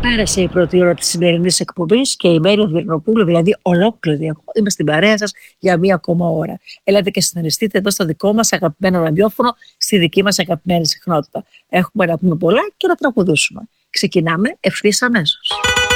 Πέρασε η πρώτη ώρα της σημερινής εκπομπής και η Μέρια Βυρνοπούλου, δηλαδή ολόκληρη. Είμαι στην παρέα σας για μία ακόμα ώρα. Έλατε και συνεργαστείτε εδώ στο δικό μας αγαπημένο ραδιόφωνο, στη δική μας αγαπημένη συχνότητα. Έχουμε να πούμε πολλά και να τραγουδήσουμε. Ξεκινάμε ευθύς αμέσως.